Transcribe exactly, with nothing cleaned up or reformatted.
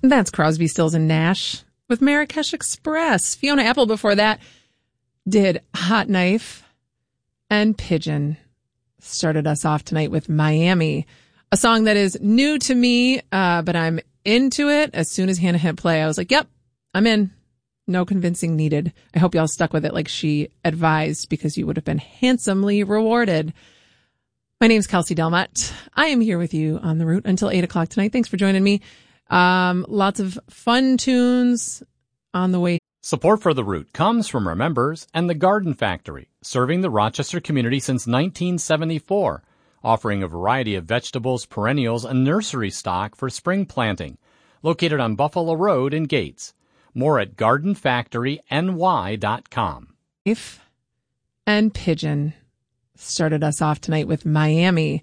That's Crosby, Stills, and Nash with Marrakesh Express. Fiona Apple before that did Hot Knife, and Pigeon started us off tonight with Miami, a song that is new to me, uh, but I'm into it. As soon as Hannah hit play, I was like, yep, I'm in. No convincing needed. I hope y'all stuck with it like she advised, because you would have been handsomely rewarded. My name's Kelsey Delmott. I am here with you on The Root until eight o'clock tonight. Thanks for joining me. Um, lots of fun tunes on the way. Support for The Root comes from our members and the Garden Factory, serving the Rochester community since nineteen seventy-four, offering a variety of vegetables, perennials, and nursery stock for spring planting. Located on Buffalo Road in Gates. More at garden factory n y dot com. And Pigeon started us off tonight with Miami,